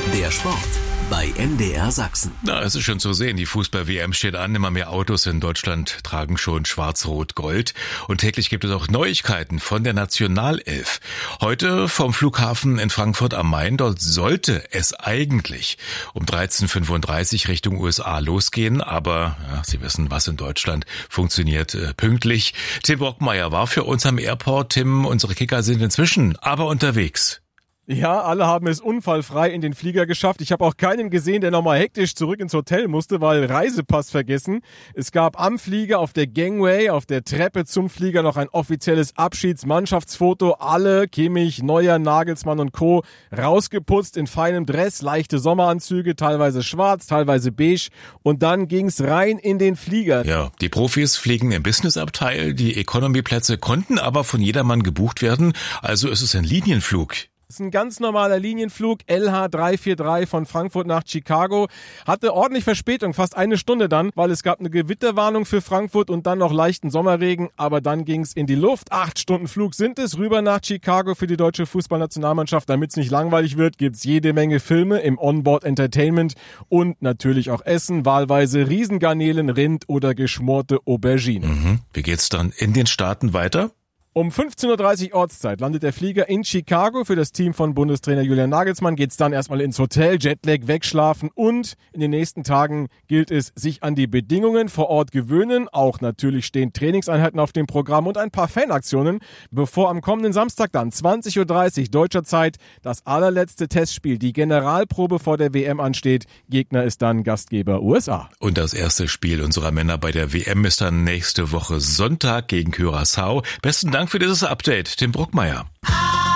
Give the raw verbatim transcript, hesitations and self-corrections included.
Der Sport bei N D R Sachsen. Na, es ist schon zu sehen, die Fußball-W M steht an. Immer mehr Autos in Deutschland tragen schon Schwarz-Rot-Gold. Und täglich gibt es auch Neuigkeiten von der Nationalelf. Heute vom Flughafen in Frankfurt am Main. Dort sollte es eigentlich um dreizehn Uhr fünfunddreißig Richtung U S A losgehen. Aber ja, Sie wissen, was in Deutschland funktioniert äh, pünktlich. Tim Brockmeier war für uns am Airport. Tim, unsere Kicker sind inzwischen aber unterwegs. Ja, alle haben es unfallfrei in den Flieger geschafft. Ich habe auch keinen gesehen, der nochmal hektisch zurück ins Hotel musste, weil Reisepass vergessen. Es gab am Flieger auf der Gangway, auf der Treppe zum Flieger noch ein offizielles Abschiedsmannschaftsfoto. Alle, Kimmich, Neuer, Nagelsmann und Co. rausgeputzt in feinem Dress, leichte Sommeranzüge, teilweise schwarz, teilweise beige. Und dann ging's rein in den Flieger. Ja, die Profis fliegen im Businessabteil. Die Economy-Plätze konnten aber von jedermann gebucht werden. Also ist es ein Linienflug. Das ist ein ganz normaler Linienflug, L H drei vier drei von Frankfurt nach Chicago. Hatte ordentlich Verspätung, fast eine Stunde dann, weil es gab eine Gewitterwarnung für Frankfurt und dann noch leichten Sommerregen. Aber dann ging's in die Luft. Acht Stunden Flug sind es, rüber nach Chicago für die deutsche Fußballnationalmannschaft. Damit es nicht langweilig wird, gibt's jede Menge Filme im Onboard Entertainment und natürlich auch Essen, wahlweise Riesengarnelen, Rind oder geschmorte Auberginen. Mhm. Wie geht's dann in den Staaten weiter? Um fünfzehn Uhr dreißig Ortszeit landet der Flieger in Chicago. Für das Team von Bundestrainer Julian Nagelsmann geht's dann erstmal ins Hotel, Jetlag, wegschlafen und in den nächsten Tagen gilt es, sich an die Bedingungen vor Ort gewöhnen. Auch natürlich stehen Trainingseinheiten auf dem Programm und ein paar Fanaktionen, bevor am kommenden Samstag dann zwanzig Uhr dreißig deutscher Zeit das allerletzte Testspiel, die Generalprobe vor der W M ansteht. Gegner ist dann Gastgeber U S A. Und das erste Spiel unserer Männer bei der W M ist dann nächste Woche Sonntag gegen Curaçao. Besten Dank für dieses Update, Tim Brockmeier.